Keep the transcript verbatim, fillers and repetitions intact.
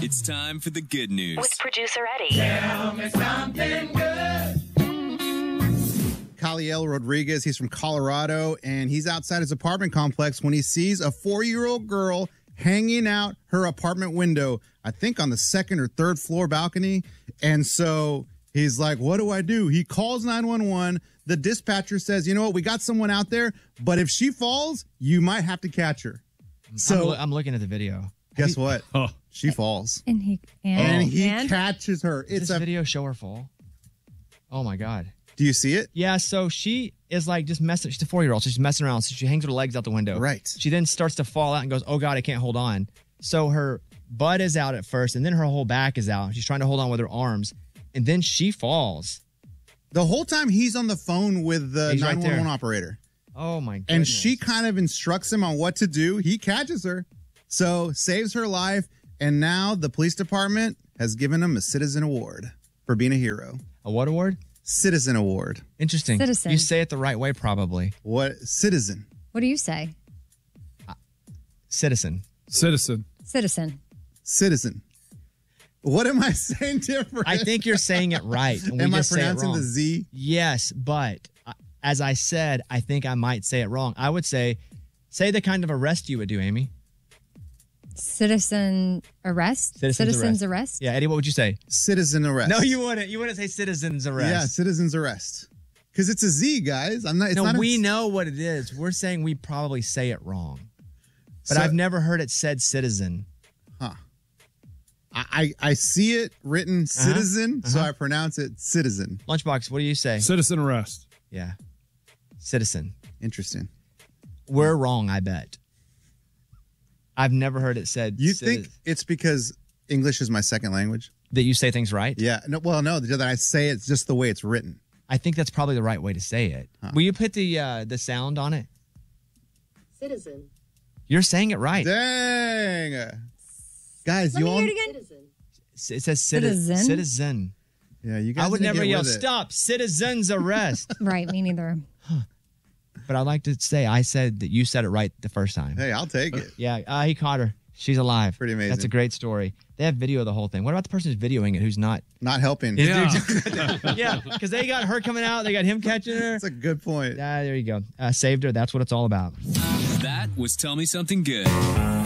It's time for the good news. With producer Eddie. Tell me something good. Kaliel Rodriguez, he's from Colorado, and he's outside his apartment complex when he sees a four-year-old girl hanging out her apartment window, I think on the second or third floor balcony. And so he's like, what do I do? He calls nine one one. The dispatcher says, you know what, we got someone out there, but if she falls, you might have to catch her. So I'm, lo- I'm looking at the video. guess what? Oh. She falls. And he and, And he and? catches her. Does It's this a video show her fall? Oh, my God. Do you see it? Yeah, so she is like just messing. She's a four-year-old, so she's messing around. So she hangs her legs out the window. Right. She then starts to fall out and goes, oh, God, I can't hold on. So her butt is out at first, and then her whole back is out. She's trying to hold on with her arms, and then she falls. The whole time he's on the phone with the He's right nine one one there. operator. Oh, my goodness. And she kind of instructs him on what to do. He catches her, so saves her life. And now the police department has given him a Citizen Award for being a hero. A what award? Citizen Award. Interesting. Citizen. You say it the right way, probably. What? Citizen. What do you say? Citizen. Citizen. Citizen. Citizen. What am I saying different? I think you're saying it right. and we Am I just say it pronouncing wrong. the Z? Yes, but uh, as I said, I think I might say it wrong. I would say, say the kind of arrest you would do, Amy. Citizen arrest? Citizen's Citizen's arrest. arrest? Yeah, Eddie, what would you say? Citizen arrest. No, you wouldn't. You wouldn't say citizen's arrest. Yeah, citizen's arrest. Because it's a Z, guys. I'm not. It's no, not we a, know what it is. We're saying we probably say it wrong. But So- I've never heard it said citizen. Huh. I, I I see it written citizen, so uh-huh. I pronounce it citizen. Lunchbox, what do you say? Citizen arrest. Yeah. Citizen. Interesting. We're wrong, I bet. I've never heard it said You citi- think it's because English is my second language? that you say things right? Yeah. No. Well, no. That I say it's just the way it's written. I think that's probably the right way to say it. Huh. Will you put the uh, the sound on it? Citizen. You're saying it right. Dang. Guys, Let you me all. hear it again. Citizen. It says citi- Citizen? citizen. Yeah, you guys. I would need to never get yell, with it. stop, citizen's arrest. Right, me neither. But I'd like to say I said that you said it right the first time. Hey, I'll take it. Yeah, uh, he caught her. She's alive. Pretty amazing. That's a great story. They have video of the whole thing. What about the person who's videoing it who's not? Not helping. Yeah, yeah, because they got her coming out. They got him catching her. That's a good point. Ah, there you go. Uh, saved her. That's what it's all about. That was Tell Me Something Good.